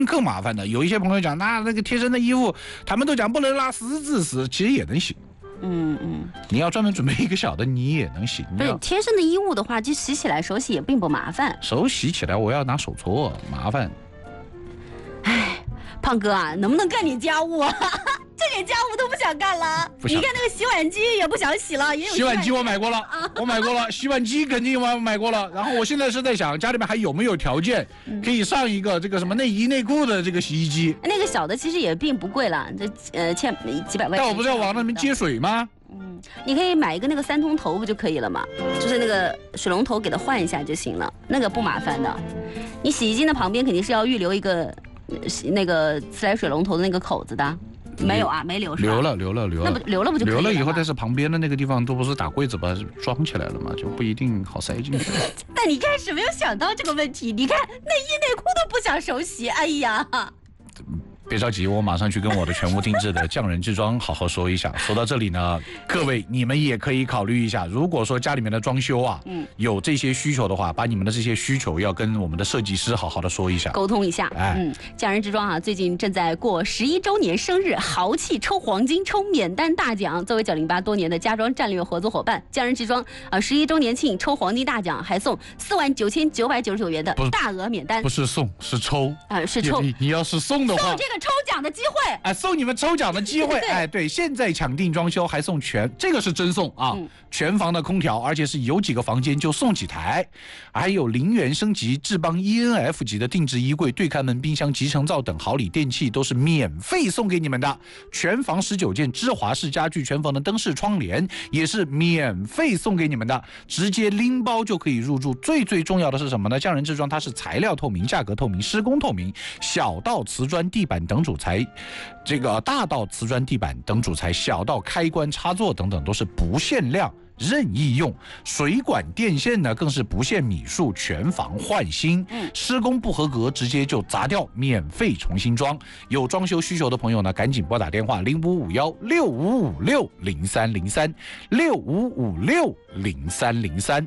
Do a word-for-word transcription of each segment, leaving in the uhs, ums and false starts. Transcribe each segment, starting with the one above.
更麻烦的。有一些朋友讲，那那个贴身的衣服，他们都讲不能拉十字丝，其实也能洗。 嗯嗯， 你要专门准备一个小的，你也能洗。 不是贴身的衣物的话，就洗起来手洗也并不麻烦。 手洗起来我要拿手搓，麻烦。 哎，胖哥啊，能不能干点家务啊？这点家务都不想干了。你看那个洗碗机也不想洗了，也有洗碗机我买过了，我买过了，洗碗机肯定我买过了。然后我现在是在想，家里面还有没有条件可以上一个这个什么内衣内裤的这个洗衣机？ 那个小的其实也并不贵了，这呃千几百块钱。 但我不是要往那边接水吗？ 嗯，你可以买一个那个三通头不就可以了吗？就是那个水龙头给它换一下就行了，那个不麻烦的。你洗衣机的旁边肯定是要预留一个那个自来水龙头的那个口子的。没有啊，没留是吧？ 留了，留了，留了。 那不留了不就可以了？ 留了以后，但是旁边的那个地方都不是打柜子把它装起来了嘛，就不一定好塞进去。 但你开始没有想到这个问题，你看内衣内裤都不想手洗，哎呀！ 别着急，我马上去跟我的全屋定制的匠人制装好好说一下。说到这里呢，各位你们也可以考虑一下，如果说家里面的装修啊，嗯，有这些需求的话，把你们的这些需求要跟我们的设计师好好的说一下， 沟通一下。哎，嗯，匠人制装啊，最近正在过十一周年生日，豪气抽黄金，抽免单大奖。作为九零八多年的家装战略合作伙伴，匠人制装啊，十一周年庆抽黄金大奖，还送四万九千九百九十九元的大额免单。 不是送，是抽啊、呃，是抽。 你, 你要是送的话， 送这个抽奖的机会， 哎，送你们抽奖的机会，哎，对，现在抢定装修还送全，这个是真送啊，嗯、全房的空调，而且是有几个房间就送几台，还有零元升级智邦 E N F 级的定制衣柜、对开门、冰箱、集成灶等好礼电器都是免费送给你们的，全房十九件芝华士家具，全房的灯饰窗帘也是免费送给你们的，直接拎包就可以入住。最最重要的是什么呢？匠人制装它是材料透明、价格透明、施工透明，小到瓷砖、地板等主材。这个大到瓷砖地板等主材，小到开关插座等等都是不限量任意用，水管电线呢更是不限米数，全房换新，施工不合格直接就砸掉，免费重新装。有装修需求的朋友呢，赶紧拨打电话零五五幺六五五六零三零三六五五六零三零三。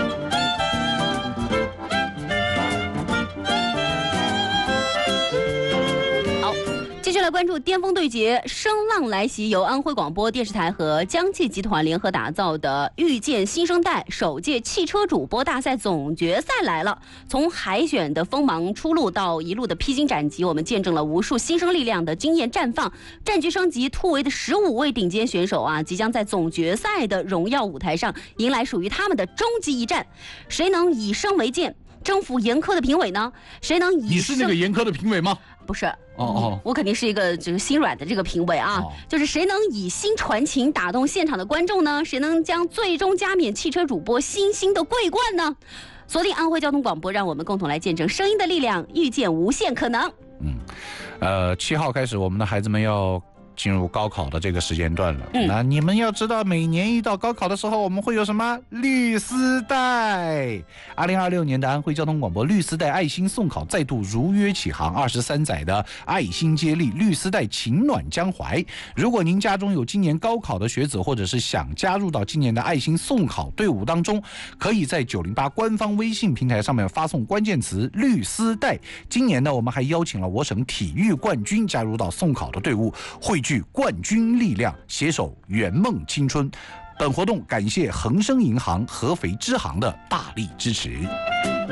继续来关注巅峰对决，声浪来袭，由安徽广播电视台和江汽集团联合打造的遇见新生代首届汽车主播大赛总决赛来了。从海选的锋芒初露到一路的披荆斩棘，我们见证了无数新生力量的惊艳绽放。占据升级突围的十五位顶尖选手啊，即将在总决赛的荣耀舞台上迎来属于他们的终极一战。谁能以声为鉴，征服严苛的评委呢？谁能以你是那个严苛的评委吗？ 不是， 哦哦， 我肯定是一个这个心软的这个评委啊，哦、就是谁能以心传情打动现场的观众呢？谁能将最终加冕汽车主播新兴的桂冠呢？锁定安徽交通广播，让我们共同来见证声音的力量，遇见无限可能。 嗯，呃，七号开始，我们的孩子们要进入高考的这个时间段了。嗯，那你们要知道，每年一到高考的时候，我们会有什么绿丝带？二零二六年的安徽交通广播绿丝带爱心送考再度如约起航，二十三载的爱心接力，绿丝带情暖江淮。如果您家中有今年高考的学子，或者是想加入到今年的爱心送考队伍当中，可以在九零八官方微信平台上面发送关键词绿丝带。今年呢，我们还邀请了我省体育冠军加入到送考的队伍，汇聚冠军力量，携手圆梦青春。本活动感谢恒生银行合肥支行的大力支持。